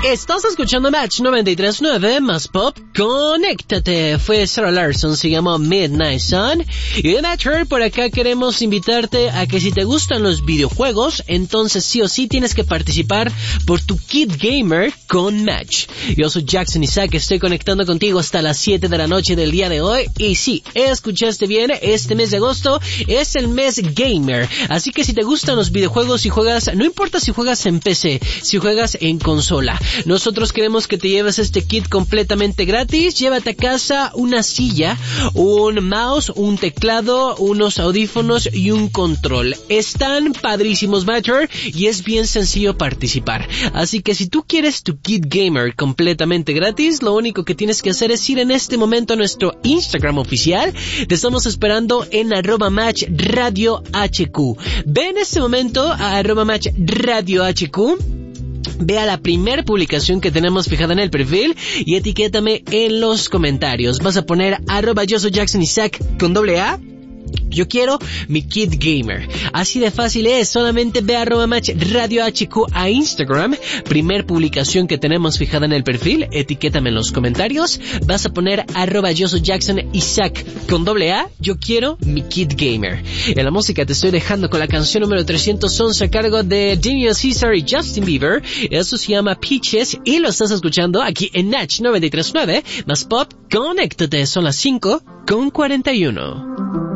Estás escuchando Match 93.9 más pop. Conéctate. Fue Sarah Larson, se llamó Midnight Sun. Y de Match por acá queremos invitarte a que si te gustan los videojuegos, entonces sí o sí tienes que participar por tu Kit Gamer con Match. Yo soy Jackson Isaac, estoy conectando contigo hasta las 7 de la noche del día de hoy. Y sí, escuchaste bien, este mes de agosto es el mes gamer. Así que si te gustan los videojuegos y juegas, no importa si juegas en PC, si juegas en consola, nosotros queremos que te lleves este kit completamente gratis. Llévate a casa una silla, un mouse, un teclado, unos audífonos y un control. Están padrísimos, Matcher, y es bien sencillo participar. Así que si tú quieres tu kit gamer completamente gratis, lo único que tienes que hacer es ir en este momento a nuestro Instagram oficial. Te estamos esperando en @matchradiohq. Ve en este momento a @matchradiohq. Ve a la primera publicación que tenemos fijada en el perfil y etiquétame en los comentarios. Vas a poner @yo soy Jackson Isaac con AA. Yo quiero mi Kit Gamer. Así de fácil es. Solamente ve a @matchradiohq a Instagram. Primer publicación que tenemos fijada en el perfil. Etiquétame en los comentarios. Vas a poner @yo soy Jackson Isaac con AA. Yo quiero mi Kit Gamer. En la música te estoy dejando con la canción número 311 a cargo de Daniel Caesar y Justin Bieber. Eso se llama Peaches y lo estás escuchando aquí en Natch 93.9 más pop. Conéctate. Son las 5:41.